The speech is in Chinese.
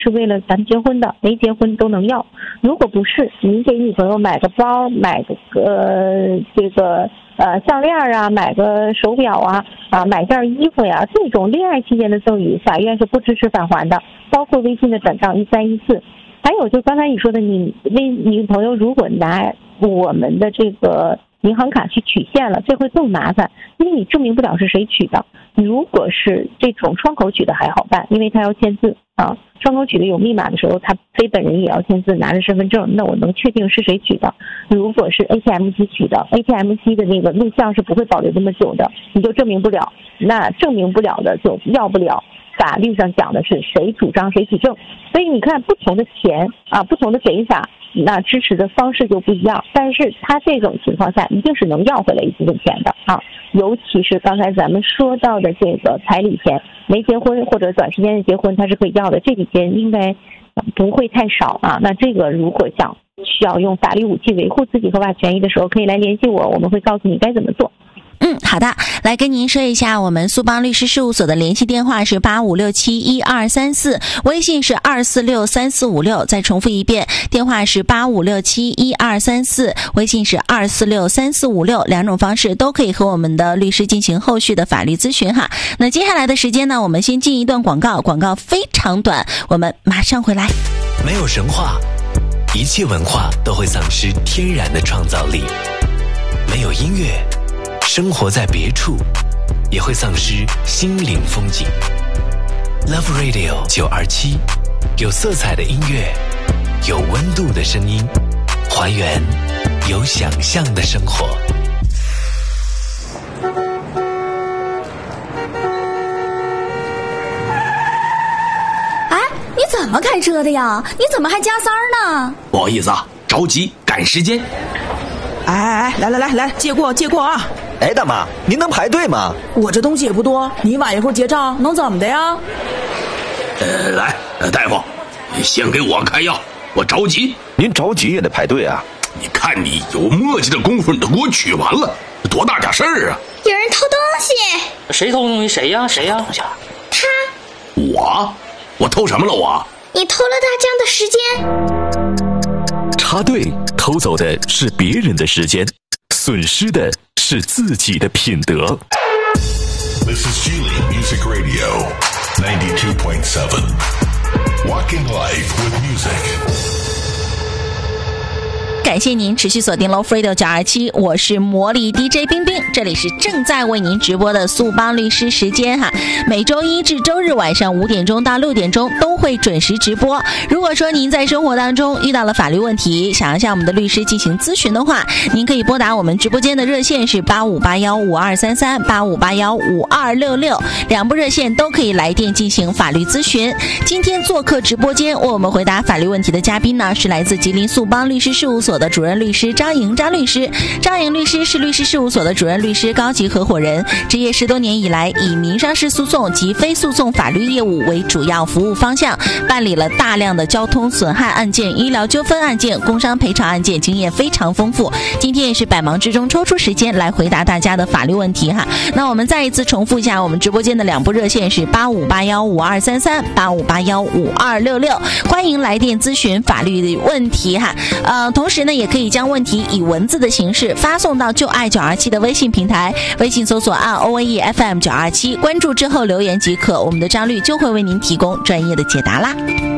是为了咱们结婚的，没结婚都能要。如果不是，你给女朋友买个包，买个项链啊，买个手表啊，买件衣服呀，这种恋爱期间的赠与，法院是不支持返还的，包括微信的转账1314。还有就刚才你说的，你女朋友如果拿我们的这个银行卡去取现了，这会更麻烦，因为你证明不了是谁取的。如果是这种窗口取的还好办，因为他要签字啊，窗口取的有密码的时候，他非本人也要签字，拿着身份证，那我能确定是谁取的。如果是 ATM 机取的， ATM 机的那个录像是不会保留这么久的，你就证明不了，那证明不了的就要不了。法律上讲的是谁主张谁举证，所以你看不同的钱啊，不同的给法，那支持的方式就不一样。但是他这种情况下一定是能要回来一部分钱的啊，尤其是刚才咱们说到的这个彩礼钱，没结婚或者短时间的结婚他是可以要的，这笔钱应该不会太少啊。那这个如果需要用法律武器维护自己合法权益的时候，可以来联系我们会告诉你该怎么做。 好的，来跟您说一下，我们苏邦律师事务所的联系电话是85671234，微信是2463456，再重复一遍，电话是85671234，微信是2463456，两种方式都可以和我们的律师进行后续的法律咨询哈。那接下来的时间呢，我们先进一段广告，广告非常短，我们马上回来。 没有神话，一切文化都会丧失天然的创造力；没有音乐，生活在别处也会丧失心灵风景。 Love Radio 927，有色彩的音乐，有温度的声音，还原有想象的生活。 哎，你怎么开车的呀？你怎么还加塞呢？ 不好意思啊，着急赶时间。 哎，来，借过啊！ 哎，大妈，您能排队吗？ 我这东西也不多，你晚一会儿结账能怎么的呀？ 来，大夫，你先给我开药，我着急。 您着急也得排队啊！ 你看你有默契的功夫，你都给我取完了，多大点事儿啊！ 有人偷东西！ 谁偷东西？谁呀？ 他。 我偷什么了我？ 你偷了大江的时间。 插队偷走的是别人的时间，损失的是自己的品德。 This is Geely Music Radio 92.7 Walking Life with Music。 感谢您持续锁定 Love Radio 927，我是魔力 DJ 冰冰，这里是正在为您直播的苏邦律师时间哈，每周一至周日晚上5点钟到6点钟都会准时直播。如果说您在生活当中遇到了法律问题，想要向我们的律师进行咨询的话，您可以拨打我们直播间的热线是85815233 85815266，两部热线都可以来电进行法律咨询。今天做客直播间为我们回答法律问题的嘉宾呢，是来自吉林苏邦律师事务所的主任律师张莹律师。张莹律师是律师事务所的主任律师高级合伙人，职业10多年以来，以民商事诉讼及非诉讼法律业务为主要服务方向，办理了大量的交通损害案件、医疗纠纷案件、工伤赔偿案件，经验非常丰富。今天也是百忙之中抽出时间来回答大家的法律问题哈。那我们再一次重复一下，我们直播间的两部热线是85815233 85815266，欢迎来电咨询法律的问题哈。同时呢，也可以将问题以文字的形式发送到就爱927的微信平台，微信搜索按 OAE FM 927，关注之后留言即可，我们的张律就会为您提供专业的解答啦。